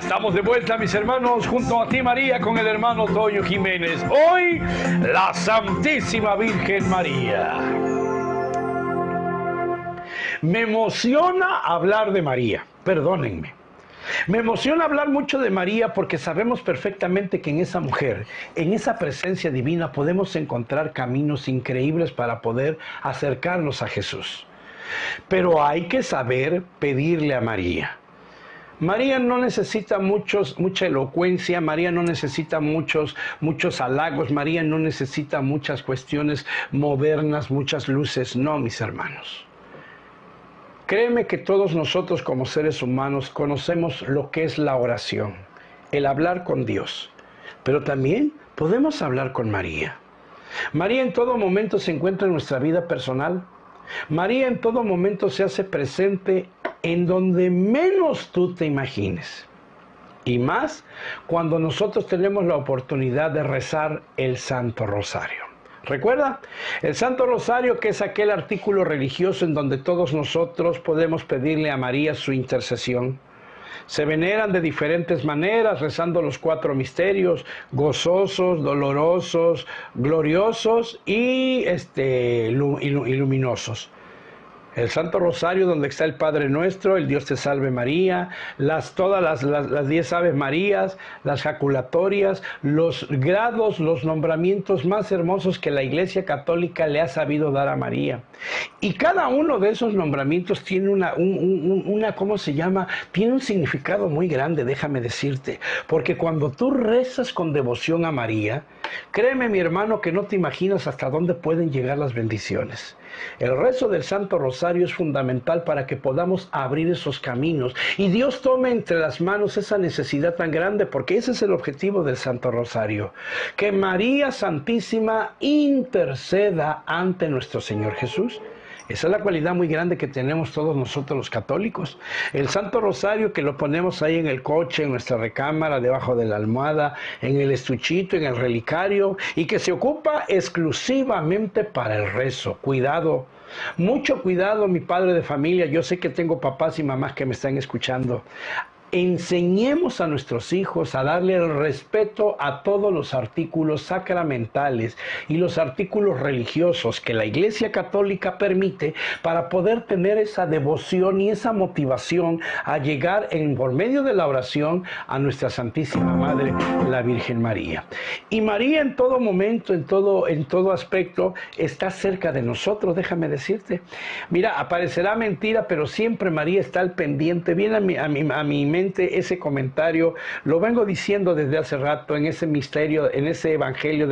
Estamos de vuelta, mis hermanos, junto a ti, María, con el hermano Toño Jiménez. Hoy, la Santísima Virgen María. Me emociona hablar de María, perdónenme. Me emociona hablar mucho de María porque sabemos perfectamente que en esa mujer, en esa presencia divina, podemos encontrar caminos increíbles para poder acercarnos a Jesús. Pero hay que saber pedirle a María. María no necesita mucha elocuencia, María no necesita muchos halagos, María no necesita muchas cuestiones modernas, muchas luces. No, mis hermanos. Créeme que todos nosotros como seres humanos conocemos lo que es la oración, el hablar con Dios. Pero también podemos hablar con María. María en todo momento se encuentra en nuestra vida personal. María en todo momento se hace presente en donde menos tú te imagines. Y más cuando nosotros tenemos la oportunidad de rezar el Santo Rosario. ¿Recuerda? El Santo Rosario, que es aquel artículo religioso en donde todos nosotros podemos pedirle a María su intercesión. Se veneran de diferentes maneras, rezando los 4 misterios, gozosos, dolorosos, gloriosos y luminosos. El Santo Rosario, donde está el Padre Nuestro, el Dios te salve María, todas las 10 Aves Marías, las jaculatorias, los grados, los nombramientos más hermosos que la Iglesia Católica le ha sabido dar a María. Y cada uno de esos nombramientos tiene ¿cómo se llama? Tiene un significado muy grande, déjame decirte. Porque cuando tú rezas con devoción a María, créeme, mi hermano, que no te imaginas hasta dónde pueden llegar las bendiciones. El rezo del Santo Rosario es fundamental para que podamos abrir esos caminos y Dios tome entre las manos esa necesidad tan grande, porque ese es el objetivo del Santo Rosario, que María Santísima interceda ante nuestro Señor Jesús. Esa es la cualidad muy grande que tenemos todos nosotros los católicos. El Santo Rosario, que lo ponemos ahí en el coche, en nuestra recámara, debajo de la almohada, en el estuchito, en el relicario, y que se ocupa exclusivamente para el rezo. Cuidado, mucho cuidado, mi padre de familia. Yo sé que tengo papás y mamás que me están escuchando. Enseñemos a nuestros hijos a darle el respeto a todos los artículos sacramentales y los artículos religiosos que la Iglesia Católica permite para poder tener esa devoción y esa motivación a llegar por medio de la oración a nuestra Santísima Madre, la Virgen María. Y María en todo momento, en todo aspecto, está cerca de nosotros, déjame decirte. Mira, aparecerá mentira, pero siempre María está al pendiente. Viene a mi mente ese comentario, lo vengo diciendo desde hace rato en ese misterio, en ese evangelio